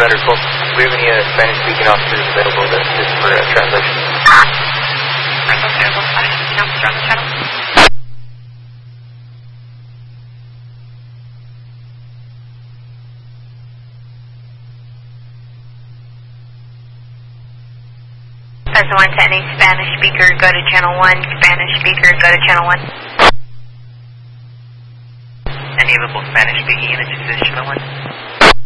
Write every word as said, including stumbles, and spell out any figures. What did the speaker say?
Commander Cook. Do we have any uh, Spanish-speaking officers available to assist for uh, translation? Available Spanish-speaking officer on the channel. President one to any Spanish speaker, go to channel one. Spanish speaker, go to channel one. Any available Spanish speaking units, use channel one.